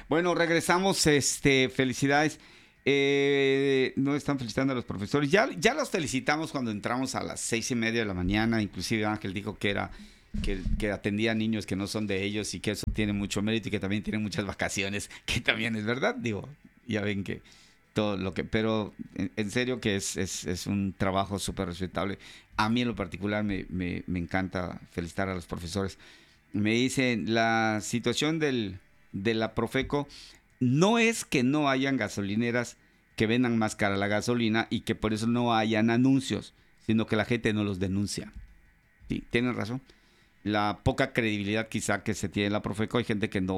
Bueno, regresamos, felicidades. No están felicitando a los profesores. Ya los felicitamos cuando entramos a las 6:30 de la mañana. Inclusive Ángel dijo que atendía a niños que no son de ellos y que eso tiene mucho mérito y que también tienen muchas vacaciones, que también es verdad. Digo, ya ven que todo lo que... Pero en serio que es un trabajo súper respetable. A mí en lo particular me encanta felicitar a los profesores. Me dicen, la situación de la Profeco no es que no hayan gasolineras que vendan más cara la gasolina y que por eso no hayan anuncios, sino que la gente no los denuncia. Sí, tienen razón. La poca credibilidad quizá que se tiene en la Profeco, hay gente que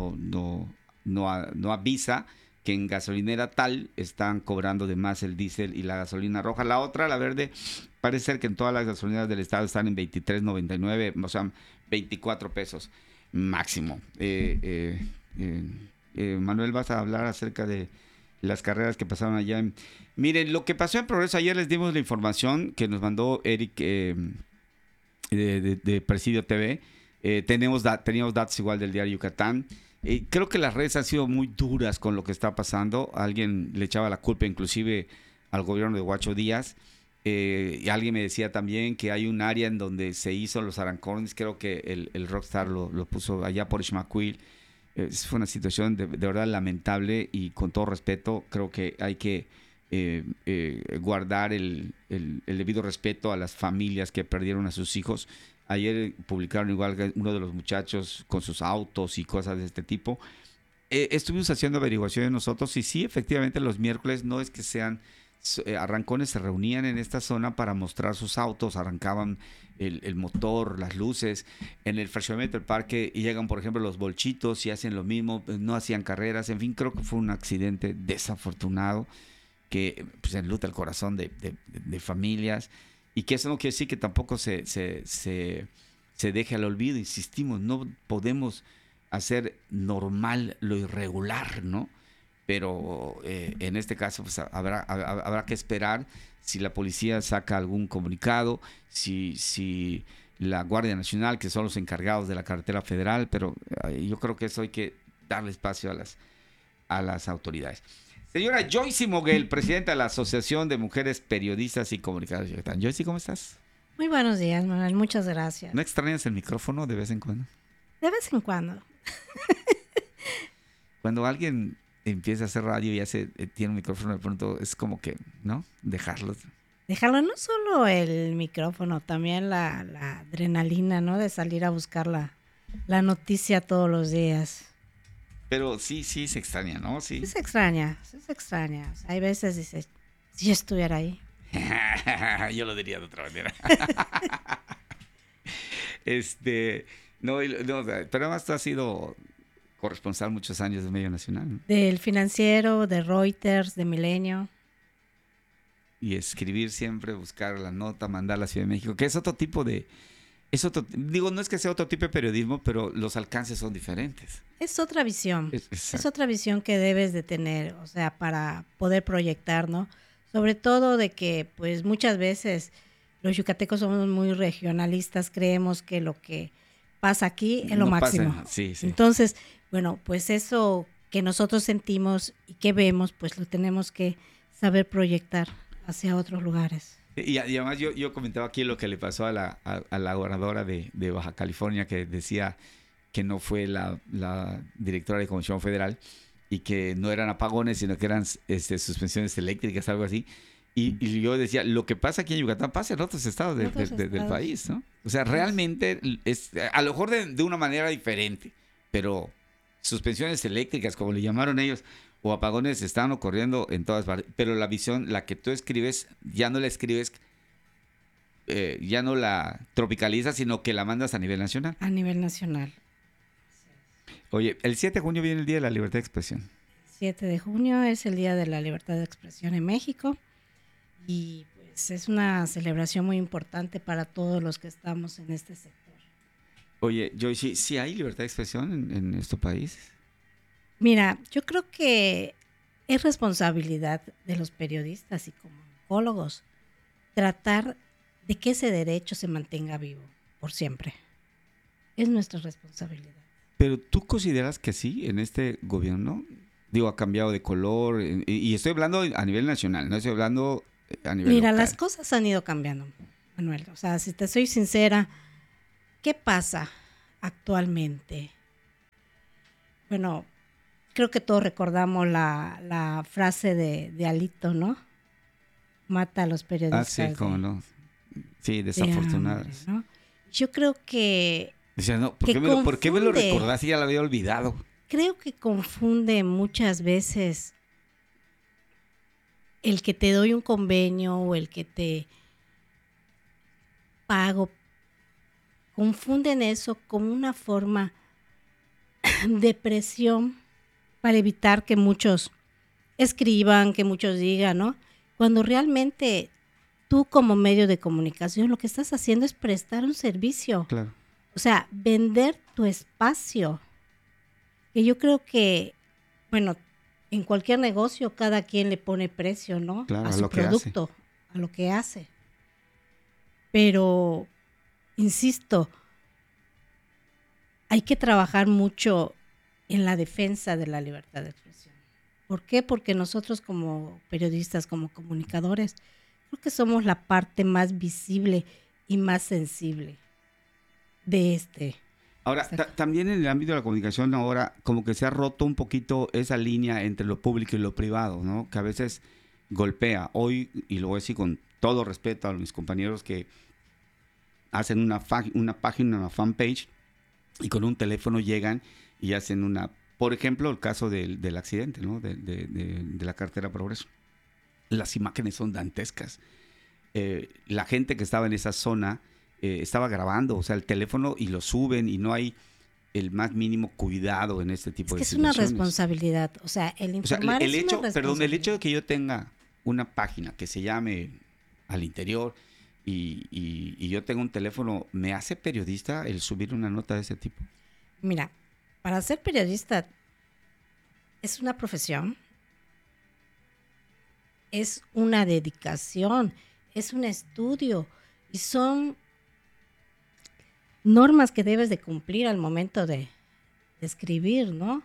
no avisa que en gasolinera tal están cobrando de más el diésel y la gasolina roja. La otra, la verde, parece ser que en todas las gasolineras del estado están en 23.99, o sea, 24 pesos máximo. Manuel, vas a hablar acerca de las carreras que pasaron allá. Miren, lo que pasó en Progreso, ayer les dimos la información que nos mandó Eric de Presidio TV. Teníamos datos igual del diario Yucatán. Creo que las redes han sido muy duras con lo que está pasando. Alguien le echaba la culpa inclusive al gobierno de Huacho Díaz. Y alguien me decía también que hay un área en donde se hizo los arrancones. Creo que el Rockstar lo puso allá por Ixmaquil. Fue una situación de verdad lamentable y con todo respeto creo que hay que guardar el debido respeto a las familias que perdieron a sus hijos. Ayer publicaron igual uno de los muchachos con sus autos y cosas de este tipo. Estuvimos haciendo averiguaciones nosotros y sí, efectivamente los miércoles no es que sean arrancones, se reunían en esta zona para mostrar sus autos, arrancaban el motor, las luces. En el fraccionamiento del parque llegan, por ejemplo, los bolchitos y hacen lo mismo, no hacían carreras. En fin, creo que fue un accidente desafortunado que pues, enluta el corazón de familias. Y que eso no quiere decir que tampoco se deje al olvido. Insistimos, no podemos hacer normal lo irregular, ¿no? Pero en este caso pues, habrá que esperar si la policía saca algún comunicado, si la Guardia Nacional, que son los encargados de la carretera federal, pero yo creo que eso hay que darle espacio a las autoridades. Señora Joyce Moguel, presidenta de la Asociación de Mujeres Periodistas y Comunicadoras de Yucatán. Joyce, ¿cómo estás? Muy buenos días, Manuel. Muchas gracias. ¿No extrañas el micrófono de vez en cuando? De vez en cuando. Cuando alguien empieza a hacer radio y tiene un micrófono, de pronto es como que, ¿no? Dejarlo, no solo el micrófono, también la adrenalina, ¿no? De salir a buscar la noticia todos los días. Pero sí se extraña, ¿no? Sí se extraña. Hay veces dices, si yo estuviera ahí. Yo lo diría de otra manera. No, pero además tú has sido corresponsal muchos años de Medio Nacional, ¿no? Del Financiero, de Reuters, de Milenio. Y escribir siempre, buscar la nota, mandarla a Ciudad de México, que es otro tipo de... digo, no es que sea otro tipo de periodismo, pero los alcances son diferentes. Es otra visión. Es otra visión que debes de tener, o sea, para poder proyectar, ¿no? Sobre todo de que, pues, muchas veces los yucatecos somos muy regionalistas, creemos que lo que pasa aquí es lo máximo. Pasa, sí. Entonces, bueno, pues eso que nosotros sentimos y que vemos, pues lo tenemos que saber proyectar hacia otros lugares. Y además yo comentaba aquí lo que le pasó a la gobernadora de Baja California, que decía que no fue la directora de Comisión Federal y que no eran apagones, sino que eran suspensiones eléctricas, algo así. Y yo decía, lo que pasa aquí en Yucatán pasa en otros estados del país, ¿no? O sea, realmente es a lo mejor de una manera diferente, pero suspensiones eléctricas, como le llamaron ellos, o apagones están ocurriendo en todas partes, pero la visión, la que tú escribes, ya no la escribes, ya no la tropicalizas, sino que la mandas a nivel nacional. A nivel nacional. Oye, el 7 de junio viene el Día de la Libertad de Expresión. El 7 de junio es el Día de la Libertad de Expresión en México y pues es una celebración muy importante para todos los que estamos en este sector. Oye, Joyce, ¿sí hay libertad de expresión en nuestro país? Mira, yo creo que es responsabilidad de los periodistas y comunicólogos tratar de que ese derecho se mantenga vivo por siempre. Es nuestra responsabilidad. Pero ¿tú consideras que sí, en este gobierno? Digo, ha cambiado de color, y estoy hablando a nivel nacional, no estoy hablando a nivel Mira, local. las cosas han ido cambiando, Manuel. O sea, si te soy sincera, ¿qué pasa actualmente? Bueno, creo que todos recordamos la frase de Alito, ¿no? Mata a los periodistas. Ah, sí, cómo no. Sí, desafortunadas. ¿No? Yo creo que... Decía, no, ¿por qué me lo recordás si ya lo había olvidado? Creo que confunde muchas veces el que te doy un convenio o el que te pago. Confunden eso como una forma de presión para evitar que muchos escriban, que muchos digan, ¿no? Cuando realmente tú como medio de comunicación lo que estás haciendo es prestar un servicio. Claro. O sea, vender tu espacio. Que yo creo que, bueno, en cualquier negocio cada quien le pone precio, ¿no? Claro, a su producto, a lo que hace. Pero, insisto, hay que trabajar mucho en la defensa de la libertad de expresión. ¿Por qué? Porque nosotros como periodistas, como comunicadores, creo que somos la parte más visible y más sensible de este. Ahora, también en el ámbito de la comunicación ahora como que se ha roto un poquito esa línea entre lo público y lo privado, ¿no? Que a veces golpea. Hoy, y lo voy a decir con todo respeto a mis compañeros que hacen una página, una fanpage, y con un teléfono llegan y hacen una... Por ejemplo, el caso del accidente, ¿no? De la carretera Progreso. Las imágenes son dantescas. La gente que estaba en esa zona estaba grabando, o sea, el teléfono, y lo suben, y no hay el más mínimo cuidado en este tipo de situaciones. Es una responsabilidad, o sea, el informar es una responsabilidad. Perdón, el hecho de que yo tenga una página que se llame Al Interior y yo tengo un teléfono, ¿me hace periodista el subir una nota de ese tipo? Mira, para ser periodista es una profesión, es una dedicación, es un estudio y son normas que debes de cumplir al momento de escribir, ¿no?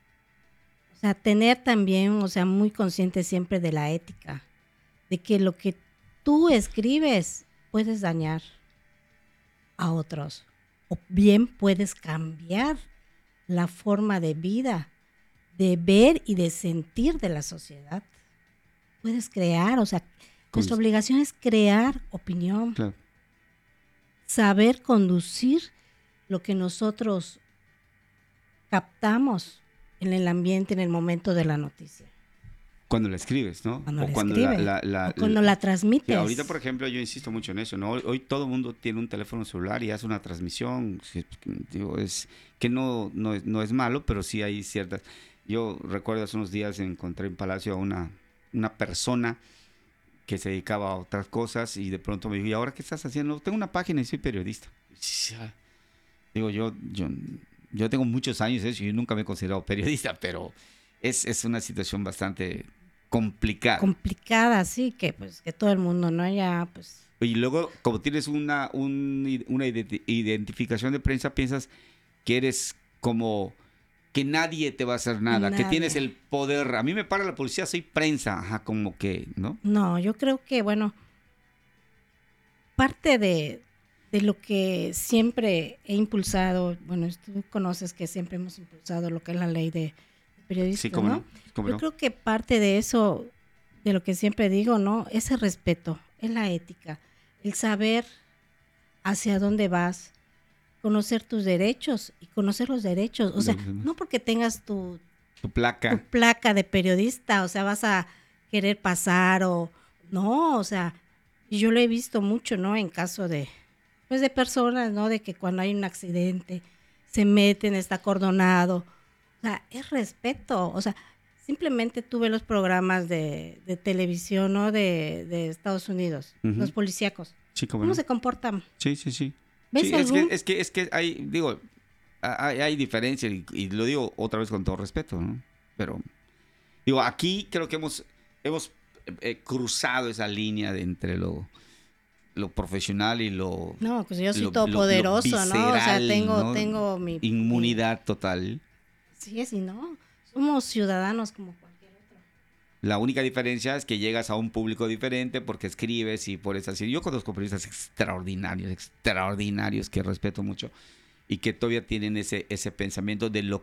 O sea, tener también, o sea, muy consciente siempre de la ética, de que lo que tú escribes puedes dañar a otros o bien puedes cambiar la forma de vida, de ver y de sentir de la sociedad. Puedes crear, o sea, nuestra obligación es crear opinión. Claro. Saber conducir lo que nosotros captamos en el ambiente, en el momento de la noticia. Cuando la escribes, ¿no? Cuando la transmites. Ahorita, por ejemplo, yo insisto mucho en eso, ¿no? Hoy todo el mundo tiene un teléfono celular y hace una transmisión. Digo, es que no es malo, pero sí hay ciertas... Yo recuerdo hace unos días encontré en Palacio a una persona que se dedicaba a otras cosas y de pronto me dijo, ¿y ahora qué estás haciendo? Tengo una página y soy periodista. Digo, yo tengo muchos años de eso y yo nunca me he considerado periodista, pero es una situación bastante complicada. Complicada, sí, que pues que todo el mundo, ¿no? Ya, pues... Y luego, como tienes una identificación de prensa, piensas que eres como... que nadie te va a hacer nada, que tienes el poder. A mí me para la policía, soy prensa, ajá, como que, ¿no? No, yo creo que, bueno, parte de lo que siempre he impulsado, bueno, tú conoces que siempre hemos impulsado lo que es la ley de periodismo, sí, ¿cómo ¿no? Yo creo que parte de eso, de lo que siempre digo, ¿no? Es el respeto, es la ética, el saber hacia dónde vas, conocer tus derechos y conocer los derechos. O sea, no porque tengas tu placa de periodista, o sea, vas a querer pasar o... No, o sea, yo lo he visto mucho, ¿no? En caso de personas, ¿no? De que cuando hay un accidente se meten, está acordonado. O sea, es respeto. O sea, simplemente tuve los programas de televisión, ¿no? De Estados Unidos, los policíacos. Sí, ¿Cómo se comportan? Sí. ¿Ves sí, algún? Es que hay, digo, hay diferencia y lo digo otra vez con todo respeto, ¿no? Pero, digo, aquí creo que hemos cruzado esa línea de entre lo lo profesional y lo... No, pues yo soy todopoderoso, ¿no? O sea, tengo mi... Inmunidad total. Sí, así, ¿no? Somos ciudadanos como cualquier otro. La única diferencia es que llegas a un público diferente porque escribes y por eso así. Yo conozco periodistas extraordinarios que respeto mucho y que todavía tienen ese pensamiento de lo